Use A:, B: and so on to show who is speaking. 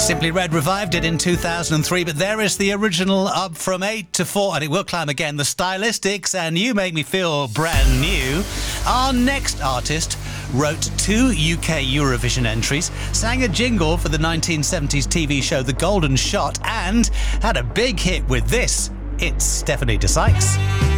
A: Simply Red revived it in 2003, but there is the original up from 8 to 4, and it will climb again. The Stylistics and You Make Me Feel Brand New. Our next artist wrote 2 UK Eurovision entries, sang a jingle for the 1970s TV show The Golden Shot, and had a big hit with this. It's Stephanie de Sykes.